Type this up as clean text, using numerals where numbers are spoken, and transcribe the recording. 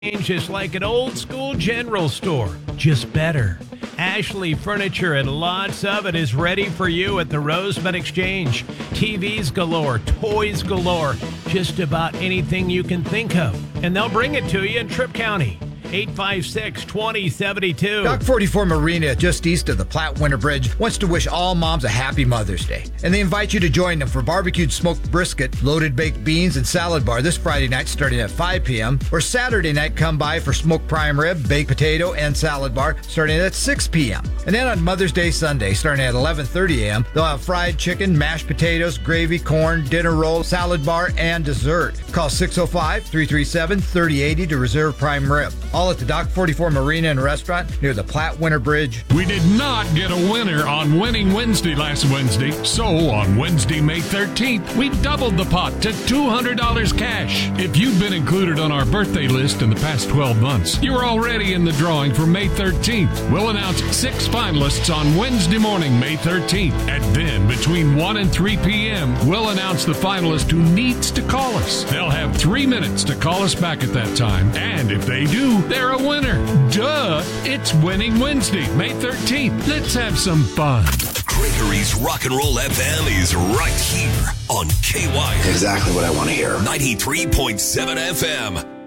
Just like an old school general store, just better. Ashley Furniture and lots of it is ready for you at the Roseman Exchange. TVs galore, toys galore, just about anything you can think of. And they'll bring it to you in Tripp County. 856-2072. Dock 44 Marina, just east of the Platte Winter Bridge, wants to wish all moms a happy Mother's Day. And they invite you to join them for barbecued smoked brisket, loaded baked beans, and salad bar this Friday night starting at 5 p.m. Or Saturday night, come by for smoked prime rib, baked potato, and salad bar starting at 6 p.m. And then on Mother's Day Sunday, starting at 11:30 a.m., they'll have fried chicken, mashed potatoes, gravy, corn, dinner roll, salad bar, and dessert. Call 605-337-3080 to reserve prime rib. All at the Dock 44 Marina and Restaurant near the Platte Winter Bridge. We did not get a winner on Winning Wednesday last Wednesday, so on Wednesday, May 13th, we doubled the pot to $200 cash. If you've been included on our birthday list in the past 12 months, you're already in the drawing for May 13th. We'll announce 6 finalists on Wednesday morning, May 13th. And then, between 1 and 3 p.m., we'll announce the finalist who needs to call us. They'll have 3 minutes to call us back at that time, and if they do, they're a winner. Duh! It's Winning Wednesday, May 13th. Let's have some fun. Gregory's Rock and Roll FM is right here on KY. Exactly what I want to hear. 93.7 FM.